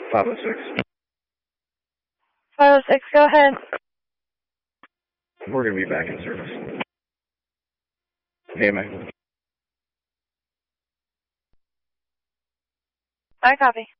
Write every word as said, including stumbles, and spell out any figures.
five oh six. five oh six, go ahead. We're going to be back in service. Hey, man. I copy.